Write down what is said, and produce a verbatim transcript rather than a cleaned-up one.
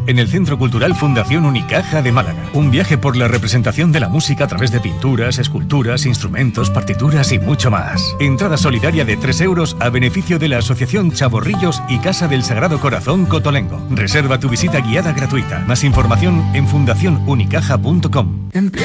en el Centro Cultural Fundación Unicaja de Málaga. Un viaje por la representación de la música a través de pinturas, esculturas, instrumentos, partituras y mucho más. Entrada solidaria de tres euros a beneficio de la Asociación Chavorrillos y Casa del Sagrado Corazón Cotolengo. Reserva tu visita guiada gratuita. Más información en fundación unicaja punto com.